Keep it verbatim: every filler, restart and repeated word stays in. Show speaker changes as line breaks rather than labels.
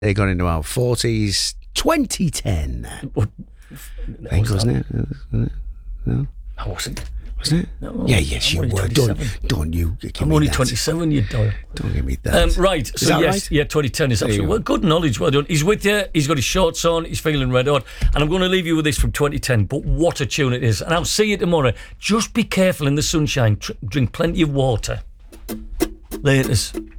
They got into our forties. twenty ten.
What?
I think, wasn't it? Wasn't it? No?
I wasn't.
Wasn't it?
No,
yeah, yes,
I'm
you
only
were. Don't, don't you give
I'm
me
only
that.
twenty-seven, you doll.
Don't give me that.
Um, right,
Is
so
that
yes,
right?
yeah, twenty ten is
There you
absolutely
go.
well, good knowledge, well done. He's with you, he's got his shorts on, he's feeling red hot, and I'm going to leave you with this from twenty ten, but what a tune it is. And I'll see you tomorrow. Just be careful in the sunshine, Tr- drink plenty of water. Laters.